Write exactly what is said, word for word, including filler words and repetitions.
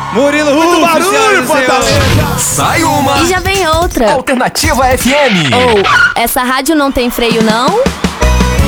Murilo Muito Rufo, barulho, senhoras e Fortaleza. senhores. Sai uma E já vem outra. Alternativa F M. Ou, essa rádio não tem freio não?